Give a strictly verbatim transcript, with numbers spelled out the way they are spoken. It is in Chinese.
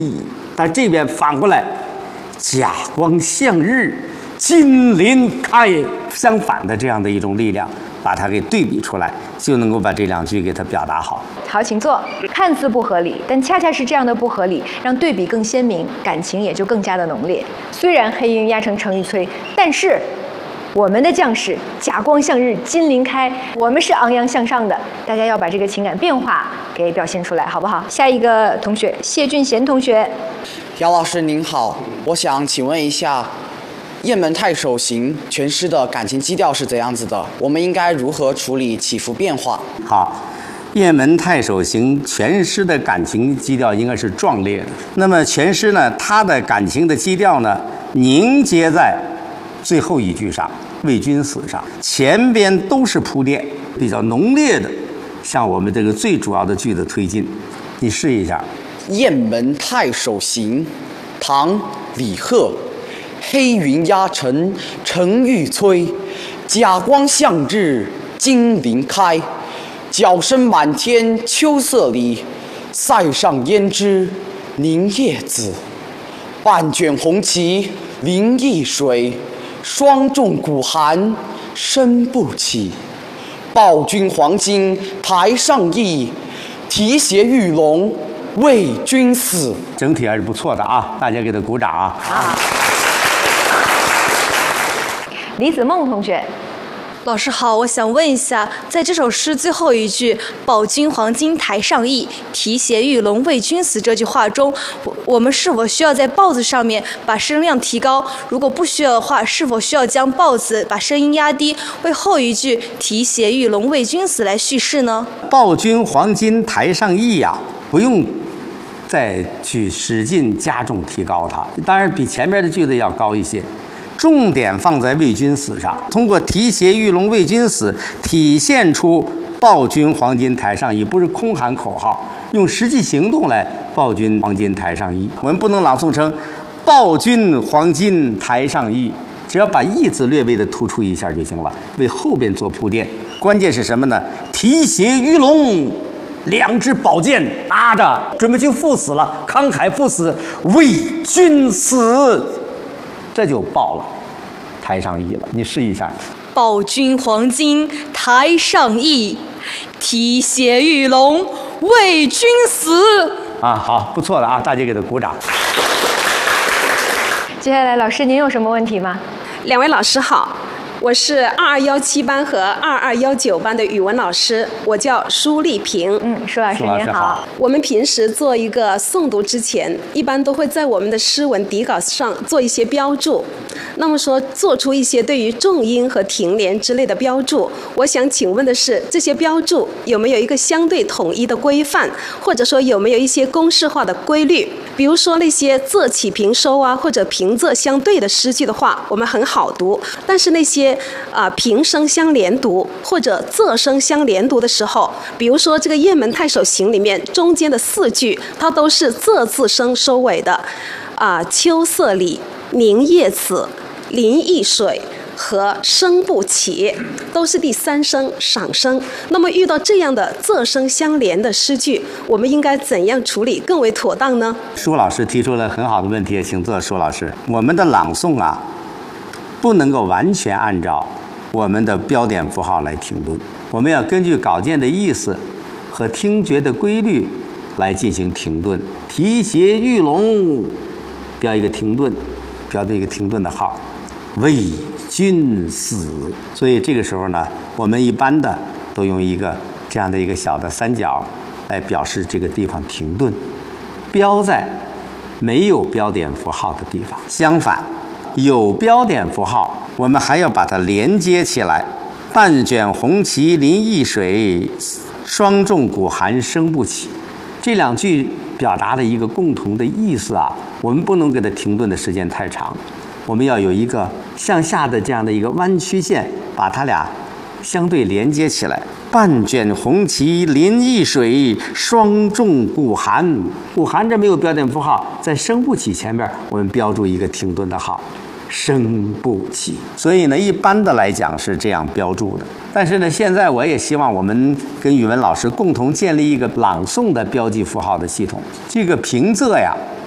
但这边反过来，甲光向日，金鳞开，相反的这样的一种力量，把它给对比出来，就能够把这两句给它表达好。 好，请坐。看似不合理，但恰恰是这样的不合理，让对比更鲜明，感情也就更加的浓烈。虽然黑云压城城欲摧，但是我们的将士甲光向日，金鳞开，我们是昂扬向上的。大家要把这个情感变化给表现出来，好不好？下一个同学，谢俊贤同学。 姚老师您好，我想请问一下，《雁门太守行》全诗的感情基调是怎样子的？我们应该如何处理起伏变化？ 好，《雁门太守行》全诗的感情基调应该是壮烈的。那么全诗呢，它的感情的基调呢，凝结在最后一句上，为君死上，前边都是铺垫，比较浓烈的，向我们这个最主要的句子推进。你试一下。 雁门太守行，唐·李贺。黑云压城城欲摧，甲光向日金鳞开。角声满天秋色里，塞上胭脂凝夜紫。半卷红旗临沂水，霜重鼓寒声不起。报君黄金台上意，提携玉龙为君死。 整体还是不错的啊，大家给他鼓掌啊！ 啊，李子梦同学。 老师好，我想问一下，在这首诗最后一句“报君黄金台上意，提携玉龙为君死”这句话中，我我们是否需要在报字上面把声量提高？如果不需要的话，是否需要将报字把声音压低，为后一句“提携玉龙为君死”来叙事呢？ 报君黄金台上意呀、啊，不用再去使劲加重提高它，当然比前面的句子要高一些。重点放在为君死上，通过提携玉龙为君死，体现出报君黄金台上意，不是空喊口号，用实际行动来报君黄金台上意。我们不能朗诵成报君黄金台上意，只要把意字略微的突出一下就行了，为后边做铺垫。关键是什么呢？提携玉龙，两支宝剑拿着，准备去赴死了，慷慨赴死，为君死。这就报了台上意了，你试一下。 报君黄金台上意，提携玉龙为君死。 啊，好，不错的啊，大家给他鼓掌。 接下来，老师您有什么问题吗？ 两位老师好，我是二二幺七班和二二幺九班的语文老师，我叫舒丽萍。 嗯，舒老师您好。 我们平时做一个诵读之前，一般都会在我们的诗文底稿上做一些标注。那么说，做出一些对于重音和停连之类的标注，我想请问的是，这些标注有没有一个相对统一的规范，或者说有没有一些公式化的规律？比如说那些仄起平收啊，或者平仄相对的诗句的话，我们很好读；但是那些啊、呃、平声相连读或者仄声相连读的时候，比如说这个《雁门太守行》里面中间的四句，它都是仄字声收尾的，啊、呃，秋色里、凝夜紫、临沂水和声不起，都是第三声赏声。那么遇到这样的仄声相连的诗句，我们应该怎样处理更为妥当呢？ 舒老师提出了很好的问题，请坐，舒老师。我们的朗诵啊，不能够完全按照我们的标点符号来停顿，我们要根据稿件的意思和听觉的规律来进行停顿。提携玉龙，标一个停顿，标这个停顿的号，为君死。所以这个时候呢，我们一般的都用一个这样的一个小的三角来表示这个地方停顿，标在没有标点符号的地方。相反，有标点符号，我们还要把它连接起来。半卷红旗临沂水，霜重鼓寒声不起。这两句表达的一个共同的意思啊，我们不能给它停顿的时间太长，我们要有一个向下的这样的一个弯曲线，把它俩相对连接起来。半卷红旗临沂水，霜重鼓寒。鼓寒这没有标点符号，在声不起前面我们标注一个停顿的号，声不起。所以呢，一般的来讲是这样标注的。但是呢，现在我也希望我们跟语文老师共同建立一个朗诵的标记符号的系统。这个平仄呀，